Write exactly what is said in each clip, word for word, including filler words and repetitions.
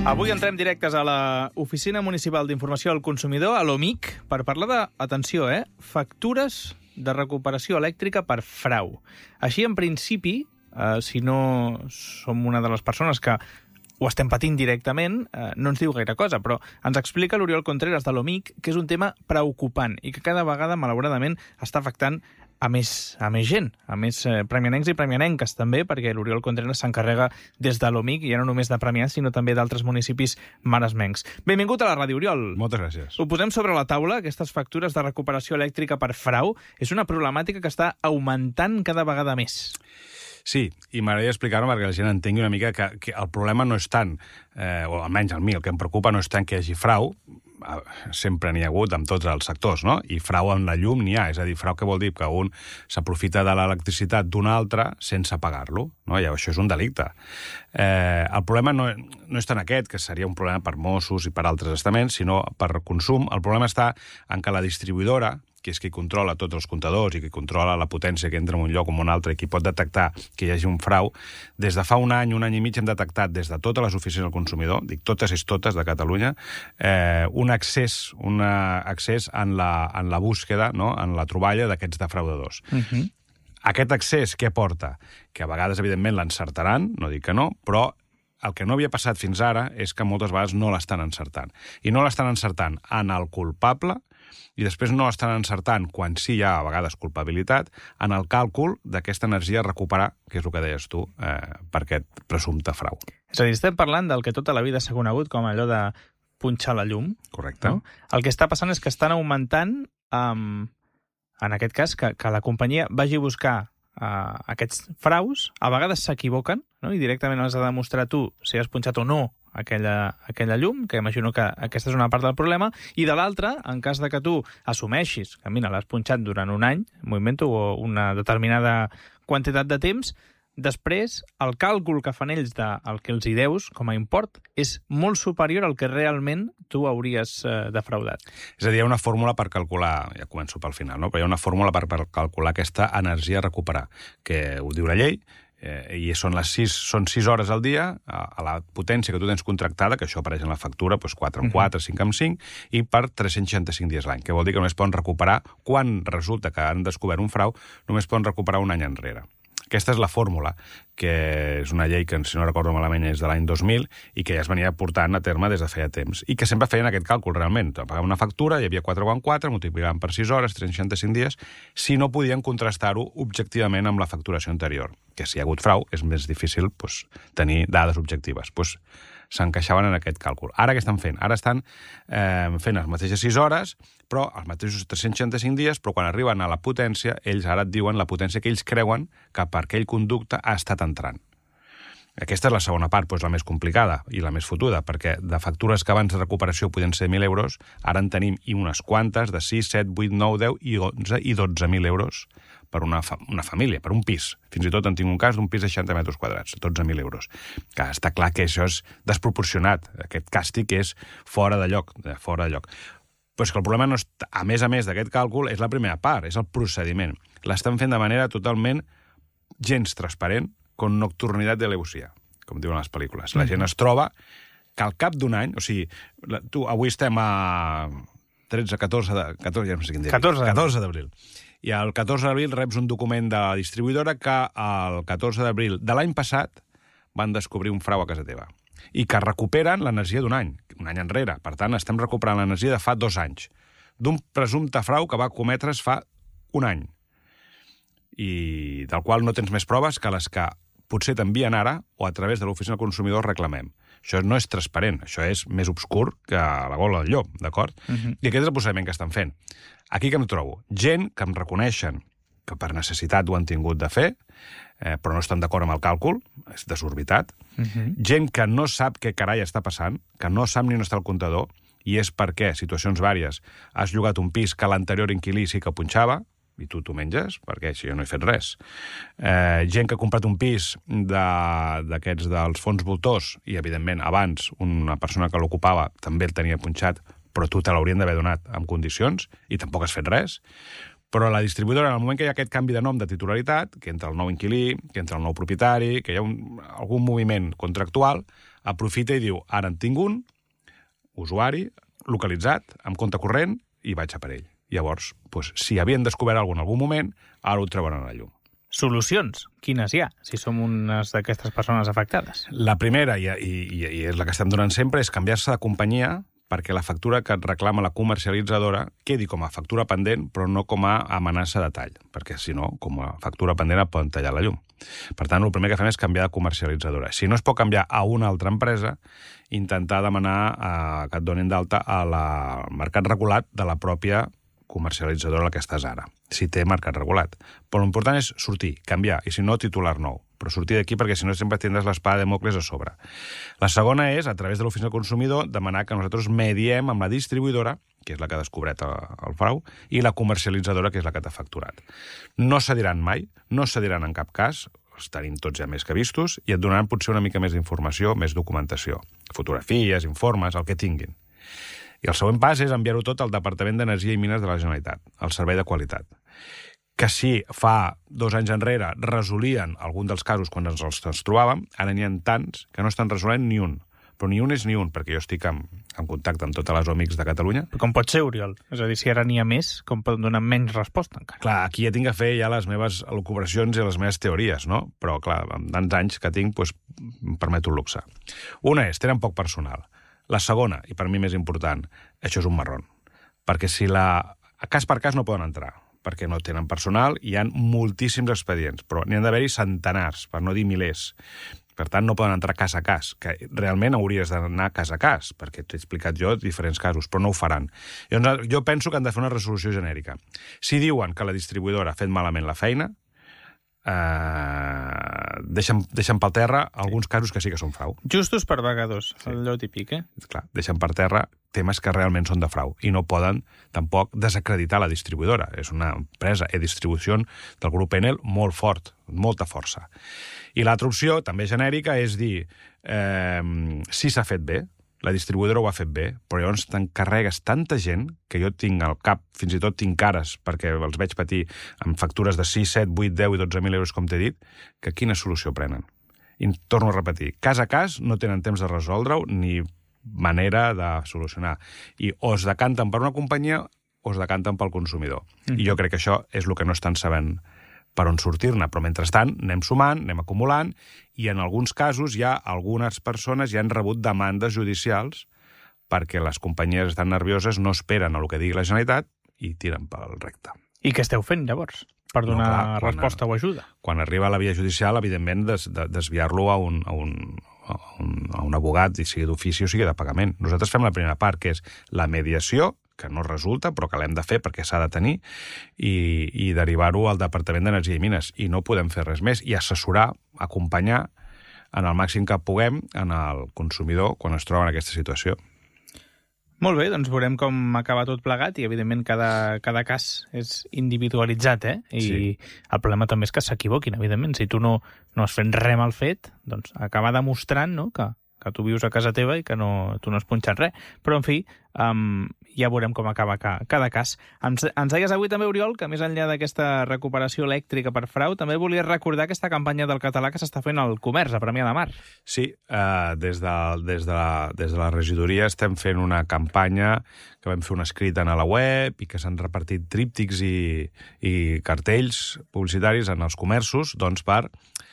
Avui entrem directes a l'Oficina Municipal d'Informació al Consumidor, a l'O M I C, per parlar de, atenció, eh, factures de recuperació elèctrica per frau. Així, en principi, eh, si no som una de les persones que ho estem patint directament, eh, no ens diu gaire cosa, però ens explica l'Oriol Contreras de l'O M I C que és un tema preocupant i que cada vegada, malauradament, està afectant a més, a més gent, a més eh, premianencs i premianenques també, perquè l'Oriol Contreras s'encarrega des de l'O M I C, ja no només de Premià, sinó també d'altres municipis maresmencs. Benvingut a la ràdio, Oriol. Moltes gràcies. Ho posem sobre la taula, aquestes factures de recuperació elèctrica per frau. És una problemàtica que està augmentant cada vegada més. Sí, i m'agradaria explicar-ho perquè la gent entengui una mica que, que el problema no és tant, eh, o almenys el mi, el que em preocupa no és tant que hi hagi frau, sempre n'hi ha hagut en tots els sectors, no? I frau en la llum n'hi ha, és a dir, frau que vol dir que un s'aprofita de l'electricitat d'un altre sense pagar-lo, no? I això és un delicte. Eh, el problema no, no és tant aquest, que seria un problema per Mossos i per altres estaments, sinó per consum. El problema està en que la distribuïdora, que és qui controla tots els comptadors i qui controla la potència que entra en un lloc o en un altre i qui pot detectar que hi hagi un frau, des de fa un any, un any i mig hem detectat des de totes les oficines del consumidor, dic totes i totes de Catalunya, eh, un accés, un accés en la, en la búsqueda, no? En la troballa d'aquests defraudadors. Uh-huh. Aquest accés què porta? Que a vegades, evidentment, l'encertaran, no dic que no, però el que no havia passat fins ara és que moltes vegades no l'estan encertant. I no l'estan encertant en el culpable, i després no estan encertant, quan sí hi ha a vegades culpabilitat, en el càlcul d'aquesta energia a recuperar, que és el que deies tu, eh, per aquest presumpte frau. És a dir, estem parlant del que tota la vida s'ha conegut com allò de punxar la llum. Correcte. No? El que està passant és que estan augmentant, um, en aquest cas, que, que la companyia vagi a buscar uh, aquests fraus, a vegades s'equivoquen, no? I directament has de demostrar tu si has punxat o no aquella, aquella llum, que imagino que aquesta és una part del problema, i de l'altra, en cas de que tu assumeixis que, mira, l'has punxat durant un any, moviment o una determinada quantitat de temps, després el càlcul que fan ells del que els hi deus com a import és molt superior al que realment tu hauries eh, defraudat. És a dir, hi ha una fórmula per calcular, ja començo pel final, no? Però hi ha una fórmula per, per calcular aquesta energia a recuperar, que ho diu la llei, Eh, i són les sis, són sis hores al dia a, a la potència que tu tens contractada, que això apareix en la factura, doncs quatre en quatre, cinc en cinc, i per tres-cents seixanta-cinc dies l'any, que vol dir que només poden recuperar, quan resulta que han descobert un frau, només poden recuperar un any enrere. Aquesta és la fórmula, que és una llei que, si no recordo malament, és de l'any dos mil i que ja es venia portant a terme des de feia temps. I que sempre feien aquest càlcul, realment. Pagaven una factura, hi havia quatre en quatre, multiplicaven per sis hores, tres-cents seixanta-cinc dies, si no podien contrastar-ho objectivament amb la facturació anterior. Que si hi ha hagut frau, és més difícil doncs, tenir dades objectives. Doncs s'encaixaven en aquest càlcul. Ara què estan fent? Ara estan eh, fent les mateixes sis hores, però els mateixos tres-cents seixanta-cinc dies, però quan arriben a la potència, ells ara et diuen la potència que ells creuen que per aquell conducte ha estat entrant. Aquesta és la segona part, doncs, la més complicada i la més fotuda, perquè de factures que abans de recuperació podien ser mil euros, ara en tenim i unes quantes de sis, set, vuit, nou, deu i onze i dotze mil euros per una, fa una família, per un pis. Fins i tot en tinc un cas d'un pis de seixanta metres quadrats, dotze mil euros. Que està clar que això és desproporcionat, aquest càstig és fora de lloc, fora de lloc. Però és que el problema, no és, a més a més d'aquest càlcul, és la primera part, és el procediment. L'estan fent de manera totalment gens transparent, con nocturnidad de alevosía, com diuen les pel·lícules. La gent es troba que al cap d'un any, o sigui, tu, avui estem a tretze, catorze, de, catorze, ja no sé quin dia. catorze d'abril. I el catorze d'abril reps un document de la distribuïdora que el catorze d'abril de l'any passat van descobrir un frau a casa teva i que recuperen l'energia d'un any, un any enrere. Per tant, estem recuperant l'energia de fa dos anys, d'un presumpte frau que va cometre's fa un any i del qual no tens més proves que les que potser t'envien ara o a través de l'oficina del consumidor reclamem. Això no és transparent, això és més obscur que la gola del llop, d'acord? Uh-huh. I aquest és el procediment que estan fent. Aquí que em trobo? Gent que em reconeixen que per necessitat ho han tingut de fer, eh, però no estan d'acord amb el càlcul, és desorbitat. Uh-huh. Gent que no sap què carai està passant, que no sap ni on està el comptador, i és perquè, situacions vàries, has llogat un pis que l'anterior inquilí sí que punxava, i tu t'ho menges, perquè si jo no he fet res. Eh, gent que ha comprat un pis d'aquests de, dels fons voltors, i evidentment abans una persona que l'ocupava també el tenia punxat, però tu te l'haurien d'haver donat en condicions, i tampoc has fet res. Però la distribuïdora, en el moment que hi ha aquest canvi de nom de titularitat, que entra el nou inquilí, que entra el nou propietari, que hi ha un, algun moviment contractual, aprofita i diu, ara en tinc un, usuari, localitzat, amb compte corrent, i vaig a per ell. Llavors, doncs, si havien descobert alguna en algun moment, ara ho treuen a la llum. Solucions, quines hi ha, si som unes d'aquestes persones afectades? La primera, i, i, i és la que estem donant sempre, és canviar-se de companyia perquè la factura que et reclama la comercialitzadora quedi com a factura pendent, però no com a amenaça de tall, perquè si no, com a factura pendent et poden tallar la llum. Per tant, el primer que fem és canviar de comercialitzadora. Si no es pot canviar a una altra empresa, intentar demanar eh, que et donin d'alta al mercat regulat de la pròpia comercialitzadora a la que estàs ara, si té mercat regulat. Però l'important és sortir, canviar, i si no, titular nou. Però sortir d'aquí perquè si no sempre tindràs l'espada de Mocles a sobre. La segona és, a través de l'oficina del consumidor, demanar que nosaltres mediem amb la distribuïdora, que és la que ha descobert el frau, i la comercialitzadora, que és la que t'ha facturat. No cediran mai, no cediran en cap cas, els tenim tots ja més que vistos, i et donaran potser una mica més d'informació, més documentació. Fotografies, informes, el que tinguin. I el següent pas és enviar-ho tot al Departament d'Energia i Mines de la Generalitat, al Servei de Qualitat. Que si fa dos anys enrere resolien algun dels casos quan ens els trobàvem, ara n'hi ha tants que no estan resolent ni un. Però ni un és ni un, perquè jo estic en, en contacte amb totes les O M I Cs de Catalunya. Però com pot ser, Oriol? És a dir, si ara n'hi ha més, com poden donar menys resposta encara? Clar, aquí ja tinc que fer ja les meves elucubracions i les meves teories, no? Però, clar, amb tants anys que tinc, doncs, em permeto el luxe. Una és, tenen poc personal. La segona, i per mi més important, això és un marrón. Perquè si la... cas per cas no poden entrar, perquè no tenen personal, hi ha moltíssims expedients, però n'hi han d'haver-hi centenars, per no dir milers. Per tant, no poden entrar cas a cas, que realment hauries d'anar cas a cas, perquè t'he explicat jo diferents casos, però no ho faran. Llavors, jo penso que han de fer una resolució genèrica. Si diuen que la distribuïdora ha fet malament la feina, eh, deixen, deixen per terra alguns casos que sí que són frau. Justos per vagadors, sí. Allò típic, eh? Clar, deixen per terra temes que realment són de frau i no poden tampoc desacreditar la distribuïdora. És una empresa de distribució del grup Enel molt fort, molta força. I l'altra opció, també genèrica, és dir eh, si s'ha fet bé, la distribuïdora ho ha fet bé, però llavors t'encarregues tanta gent que jo tinc al cap, fins i tot tinc cares, perquè els veig patir amb factures de sis, set, vuit, deu i dotze mil euros, com t'he dit, que quina solució prenen? I torno a repetir, cas a cas no tenen temps de resoldre-ho ni manera de solucionar. I o es decanten per una companyia o es decanten pel consumidor. Mm. I jo crec que això és el que no estan sabent per on sortir-ne, però mentrestant anem sumant, anem acumulant, i en alguns casos hi ha algunes persones ja han rebut demandes judicials perquè les companyies estan nervioses, no esperen a el que digui la Generalitat i tiren pel recte. I què esteu fent, llavors, per donar no, clar, resposta quan, o ajuda? Quan arriba a la via judicial, evidentment, des, de, desviar-lo a un, a, un, a, un, a un abogat, i sigui d'ofici o sigui de pagament. Nosaltres fem la primera part, que és la mediació, que no resulta, però que l'hem de fer perquè s'ha de tenir, i, i derivar-ho al Departament d'Energia i Mines. I no podem fer res més. I assessorar, acompanyar, en el màxim que puguem, en el consumidor quan es troba en aquesta situació. Molt bé, doncs veurem com acaba tot plegat i, evidentment, cada, cada cas és individualitzat, eh? I sí. El problema també és que s'equivoquin, evidentment. Si tu no, no has fet res mal fet, doncs acaba demostrant, no?, que, que tu vius a casa teva i que no, tu no has punxat res. Però, en fi, um, ja veurem com acaba ca, cada cas. Ens, ens deies avui també, Oriol, que més enllà d'aquesta recuperació elèctrica per frau, també volies recordar aquesta campanya del català que s'està fent al comerç, a Premià de Mar. Sí, eh, des, de, des, de la, des de la regidoria estem fent una campanya que vam fer un escrit a la web i que s'han repartit tríptics i, i cartells publicitaris en els comerços, doncs per,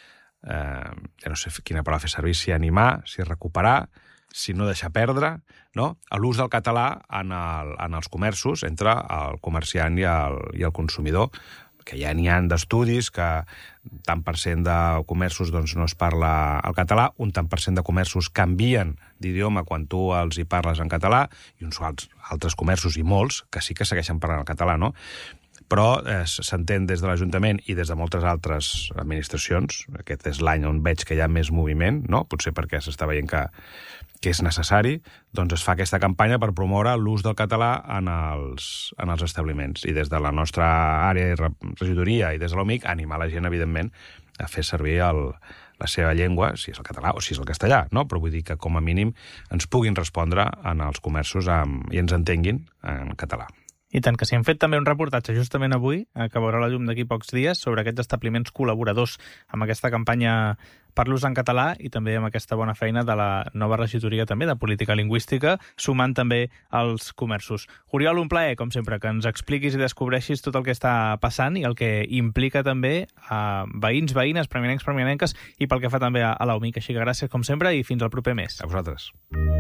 eh, ja no sé quina paraula fer servir, si animar, si recuperar, si no deixar perdre, no? L'ús del català en, el, en els comerços entre el comerciant i el, i el consumidor, que ja n'hi ha d'estudis que tant per cent de comerços doncs, no es parla el català, un tant per cent de comerços canvien d'idioma quan tu els hi parles en català, i uns altres comerços, i molts, que sí que segueixen parlant el català, no? Però eh, s'entén des de l'Ajuntament i des de moltes altres administracions. Aquest és l'any on veig que hi ha més moviment, no? Potser perquè s'està veient que, que és necessari, doncs es fa aquesta campanya per promoure l'ús del català en els, en els establiments. I des de la nostra àrea de regidoria i des de l'O M I C, animar la gent, evidentment, a fer servir el, la seva llengua, si és el català o si és el castellà, no? Però vull dir que, com a mínim, ens puguin respondre en els comerços amb, i ens entenguin en català. I tant, que si hem fet també un reportatge justament avui, que veurà la llum d'aquí pocs dies, sobre aquests establiments col·laboradors amb aquesta campanya per l'ús en català i també amb aquesta bona feina de la nova regidoria també de política lingüística, sumant també els comerços. Oriol, un plaer, com sempre, que ens expliquis i descobreixis tot el que està passant i el que implica també a veïns, veïnes, premianencs, premianenques i pel que fa també a la U M I C. Així que gràcies, com sempre, i fins al proper mes. A vosaltres.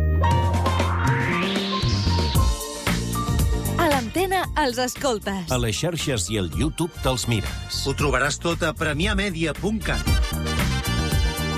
A l'Antena els escoltes. A les xarxes i al YouTube te'ls mires. Ho trobaràs tot a premià media punt cat.